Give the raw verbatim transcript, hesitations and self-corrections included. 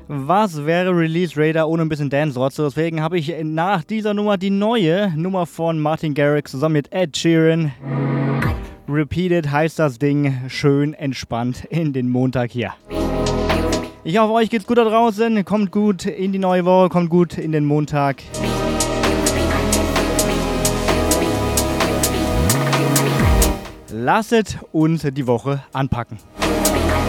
Was wäre Release Radar ohne ein bisschen Dance-Rotze? Deswegen habe ich nach dieser Nummer die neue Nummer von Martin Garrix zusammen mit Ed Sheeran. Repeated heißt das Ding, schön entspannt in den Montag hier. Ich hoffe, euch geht's gut da draußen, kommt gut in die neue Woche, kommt gut in den Montag. Lasset uns die Woche anpacken.